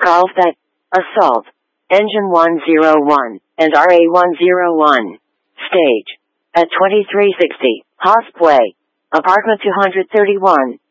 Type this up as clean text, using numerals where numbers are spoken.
Golf that. Assault. Engine 101 and RA101. Stage. At 2360, Haas Way. Apartment 231.